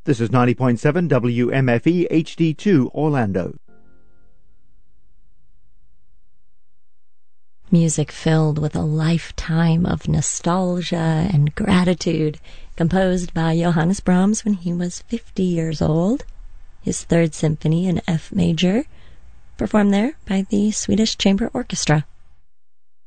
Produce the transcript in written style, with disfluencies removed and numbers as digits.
This is 90.7 WMFE HD2 Orlando. Music filled with a lifetime of nostalgia and gratitude, composed by Johannes Brahms when he was 50 years old. His Third Symphony in F major, performed there by the Swedish Chamber Orchestra.